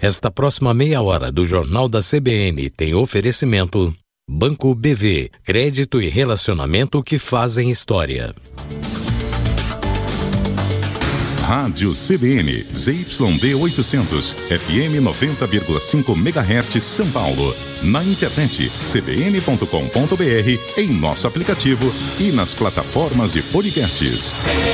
Esta próxima meia hora do Jornal da CBN tem oferecimento Banco BV, crédito e relacionamento que fazem história. Rádio CBN, ZYD 800, FM 90,5 MHz, São Paulo. Na internet, cbn.com.br, em nosso aplicativo e nas plataformas de podcasts.